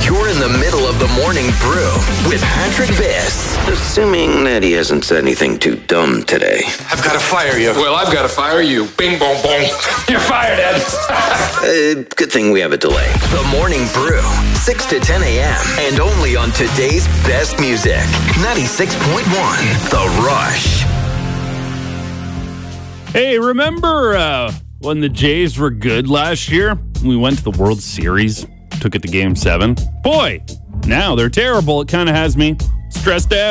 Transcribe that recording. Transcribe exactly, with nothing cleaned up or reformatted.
You're in the middle of the morning brew with Patrick Viss. Assuming that he hasn't said anything too dumb today. I've got to fire you. Well, I've got to fire you. Bing, bong, bong. You're fired, Ed. uh, good thing we have a delay. The Morning Brew, six to ten a.m. And only on today's best music. ninety-six point one, The Rush. Hey, remember uh, when the Jays were good last year? We went to the World Series, took it to Game seven. Boy, now they're terrible. It kind of has me stressed out.